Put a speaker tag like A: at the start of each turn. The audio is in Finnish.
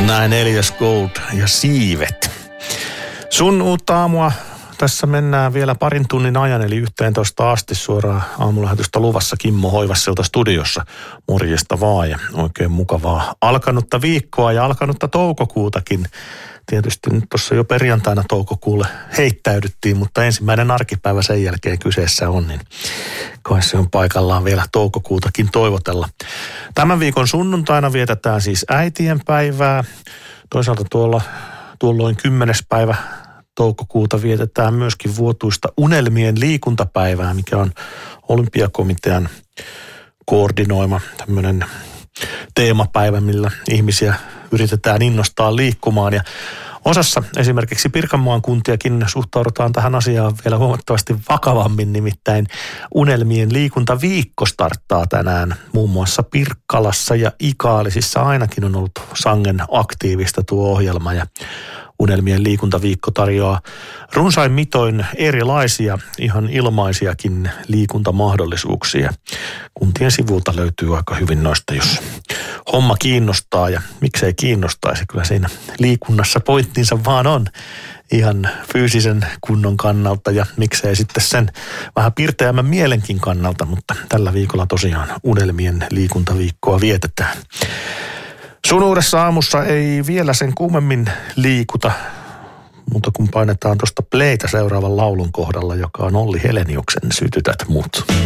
A: Näin Elias Gold ja Siivet. Sun uutta aamua tässä mennään vielä parin tunnin ajan, eli 11 asti suoraan aamulähetystä luvassa Kimmo Hoivassilta studiossa. Morjesta vaan ja oikein mukavaa alkanutta viikkoa ja alkanutta toukokuutakin. Tietysti nyt tuossa jo perjantaina toukokuulle heittäydyttiin, mutta ensimmäinen arkipäivä sen jälkeen kyseessä on, niin kai se on paikallaan vielä toukokuutakin toivotella. Tämän viikon sunnuntaina vietetään siis äitienpäivää. Toisaalta tuolloin 10. päivä toukokuuta vietetään myöskin vuotuista unelmien liikuntapäivää, mikä on Olympiakomitean koordinoima tämmöinen teemapäivä, millä ihmisiä yritetään innostaa liikkumaan. Ja osassa esimerkiksi Pirkanmaan kuntiakin suhtaudutaan tähän asiaan vielä huomattavasti vakavammin, nimittäin unelmien liikuntaviikko starttaa tänään. Muun muassa Pirkkalassa ja Ikaalisissa ainakin on ollut sangen aktiivista tuo ohjelma ja unelmien liikuntaviikko tarjoaa runsain mitoin erilaisia, ihan ilmaisiakin liikuntamahdollisuuksia. Kuntien sivulta löytyy aika hyvin noista, jos homma kiinnostaa ja miksei kiinnostaisi. Kyllä siinä liikunnassa pointtinsa vaan on ihan fyysisen kunnon kannalta ja miksei sitten sen vähän pirteämmän mielenkin kannalta, mutta tällä viikolla tosiaan unelmien liikuntaviikkoa vietetään. Sun uudessa aamussa ei vielä sen kummemmin liikuta, mutta kun painetaan tuosta playtä seuraavan laulun kohdalla, joka on Olli Heleniuksen Sytytät mut.